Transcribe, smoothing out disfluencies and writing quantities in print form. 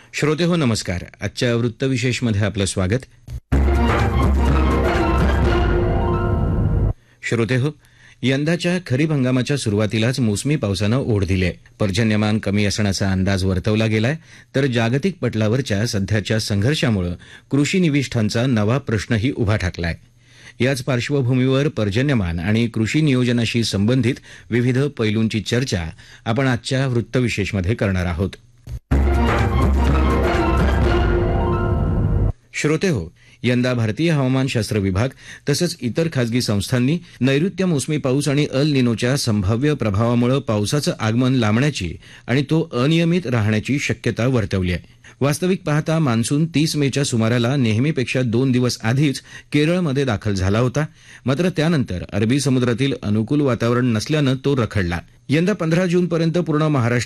श्रोतेहो नमस्कार. आजच्या वृत्तविशेषमध्ये आपलं स्वागत. श्रोतेहो, यंदाच्या खरीप हंगामाच्या सुरुवातीलाच मोसमी पावसानं ओढ दिली आहे. पर्जन्यमान कमी असण्याचा अंदाज वर्तवला गेलाय, तर जागतिक पटलावरच्या सध्याच्या संघर्षामुळे कृषी निविष्ठांचा नवा प्रश्नही उभा ठाकलाय. याच पार्श्वभूमीवर पर्जन्यमान आणि कृषी नियोजनाशी संबंधित विविध पैलूंची चर्चा आपण आजच्या वृत्तविशेषमध्ये करणार आहोत. श्रोतेहो, यंदा भारतीय हवामानशास्त्र विभाग तसंच इतर खासगी संस्थांनी नैऋत्य मोसमी पाऊस आणि अल निनोच्या संभाव्य प्रभावामुळे पावसाचं आगमन लांबण्याची आणि तो अनियमित राहण्याची शक्यता वर्तवली आहे. वास्तविक पाहता मान्सून 30 मेच्या सुमाराला नेहमीपेक्षा 2 दिवस आधीच केरळमध्ये दाखल झाला होता. मात्र त्यानंतर अरबी समुद्रातील अनुकूल वातावरण नसल्यानं तो रखडला. यंदा 15 जूनपर्यंत पूर्ण महाराष्ट्र